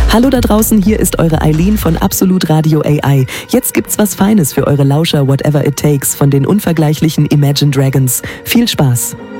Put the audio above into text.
Hallo da draußen, hier ist eure Eileen von Absolut Radio AI. Jetzt gibt's was Feines für eure Lauscher Whatever It Takes von den unvergleichlichen Imagine Dragons. Viel Spaß!